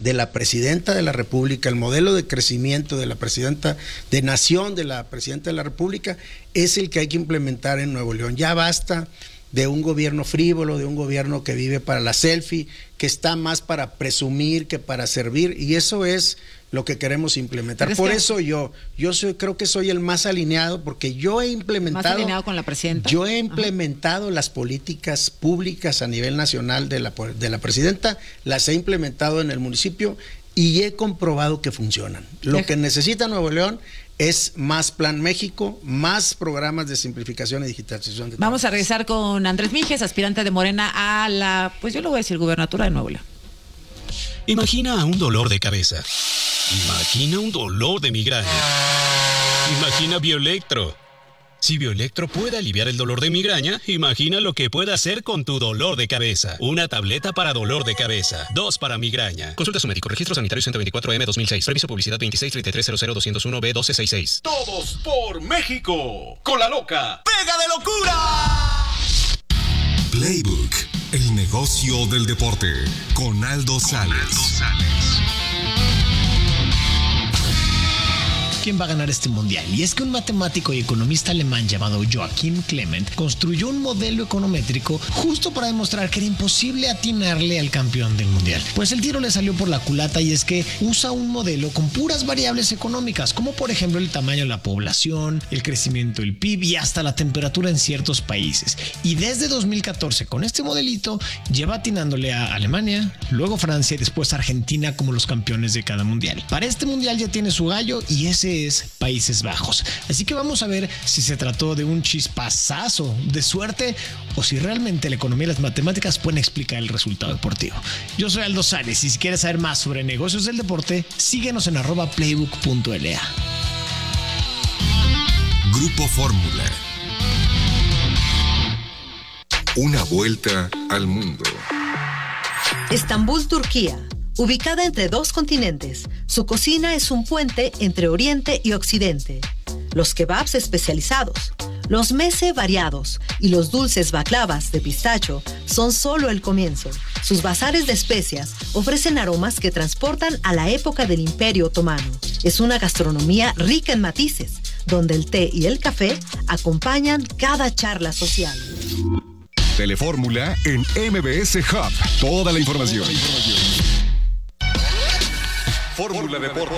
de la presidenta de la República, el modelo de crecimiento de la presidenta de nación, de la presidenta de la República, es el que hay que implementar en Nuevo León. Ya basta de un gobierno frívolo, de un gobierno que vive para la selfie, que está más para presumir que para servir, y eso es lo que queremos implementar. Por eso creo que soy el más alineado, porque yo he implementado... ¿Más alineado con la presidenta? Yo he implementado las políticas públicas a nivel nacional de la presidenta, las he implementado en el municipio y he comprobado que funcionan. Lo que necesita Nuevo León es más Plan México, más programas de simplificación y digitalización. Vamos a regresar con Andrés Mijes, aspirante de Morena a la, pues yo le voy a decir, gubernatura de Nuevo León. Imagina un dolor de cabeza. Imagina un dolor de migraña. Imagina Bioelectro. Si Bioelectro puede aliviar el dolor de migraña, imagina lo que puede hacer con tu dolor de cabeza. Una tableta para dolor de cabeza, 2 para migraña. Consulta a su médico. Registro sanitario 124M 2006. Previso publicidad 2633000201B1266. Todos por México. Con la loca. ¡Pega de locura! Playbook, el negocio del deporte. Con Aldo Sales. ¿Quién va a ganar este mundial? Y es que un matemático y economista alemán llamado Joachim Clement construyó un modelo econométrico justo para demostrar que era imposible atinarle al campeón del mundial. Pues el tiro le salió por la culata, y es que usa un modelo con puras variables económicas, como por ejemplo el tamaño de la población, el crecimiento del PIB y hasta la temperatura en ciertos países. Y desde 2014, con este modelito, lleva atinándole a Alemania, luego Francia y después Argentina como los campeones de cada mundial. Para este mundial ya tiene su gallo, y ese es Países Bajos. Así que vamos a ver si se trató de un chispazazo de suerte o si realmente la economía y las matemáticas pueden explicar el resultado deportivo. Yo soy Aldo Sales, y si quieres saber más sobre negocios del deporte, síguenos en @playbook.la. Grupo Fórmula. Una vuelta al mundo. Estambul, Turquía. Ubicada entre dos continentes, su cocina es un puente entre Oriente y Occidente. Los kebabs especializados, los meze variados y los dulces baklavas de pistacho son solo el comienzo. Sus bazares de especias ofrecen aromas que transportan a la época del Imperio Otomano. Es una gastronomía rica en matices, donde el té y el café acompañan cada charla social. Telefórmula en MBS Hub. Toda la información. Fórmula Deportes.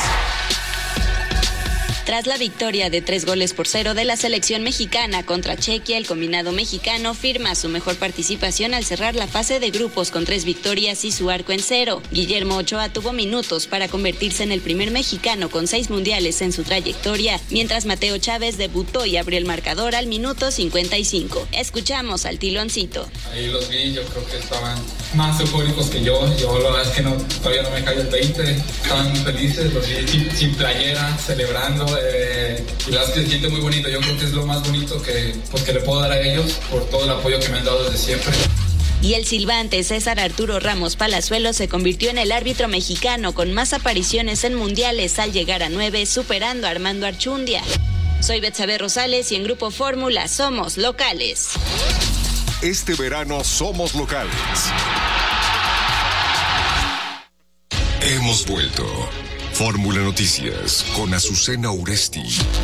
Tras la victoria de 3-0 de la selección mexicana contra Chequia, el combinado mexicano firma su mejor participación al cerrar la fase de grupos con 3 victorias y su arco en 0. Guillermo Ochoa tuvo minutos para convertirse en el primer mexicano con 6 mundiales en su trayectoria, mientras Mateo Chávez debutó y abrió el marcador al minuto 55. Escuchamos al Tiloncito. Ahí los vi, yo creo que estaban más eufóricos que yo. Yo la verdad es que todavía no me cae el 20. Estaban muy felices, los vi sin playera, celebrando. Y la verdad es que se siente muy bonito. Yo creo que es lo más bonito que le puedo dar a ellos por todo el apoyo que me han dado desde siempre. Y el silbante César Arturo Ramos Palazuelos se convirtió en el árbitro mexicano con más apariciones en mundiales al llegar a 9, superando a Armando Archundia. Soy Betsabe Rosales y en Grupo Fórmula somos locales. Este verano somos locales. Hemos vuelto. Fórmula Noticias con Azucena Uresti.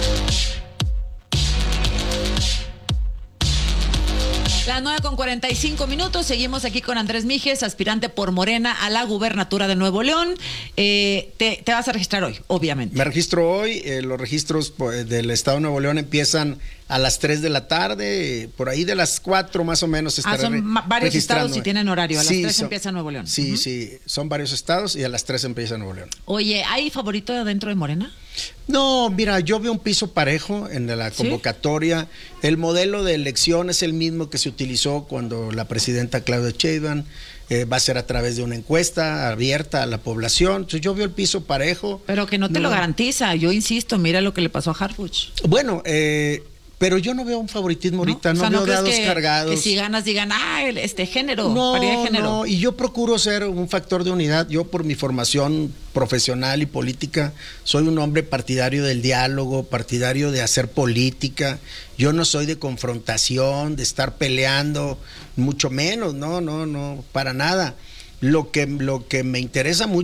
Las 9:45. Seguimos aquí con Andrés Mijes, aspirante por Morena a la gubernatura de Nuevo León. Te vas a registrar hoy, obviamente. Me registro hoy. Los registros del Estado de Nuevo León empiezan a las 3 de la tarde. Por ahí de las 4 más o menos estaré son varios estados y tienen horario. A las 3 son, empieza Nuevo León. Sí, sí. Son varios estados y a las 3 empieza Nuevo León. Oye, ¿hay favorito dentro de Morena? No, mira, yo veo un piso parejo en la convocatoria. ¿Sí? El modelo de elección es el mismo que se utilizó cuando la presidenta Claudia Sheinbaum va a ser a través de una encuesta abierta a la población. Entonces yo veo el piso parejo. Pero que no te lo garantiza. Yo insisto, mira lo que le pasó a Harfuch. Bueno, pero yo no veo un favoritismo ahorita, no veo dados cargados. Que si ganas digan, género, paridad de género. No, y yo procuro ser un factor de unidad. Yo por mi formación profesional y política soy un hombre partidario del diálogo, partidario de hacer política. Yo no soy de confrontación, de estar peleando, mucho menos, no, para nada. Lo que me interesa mucho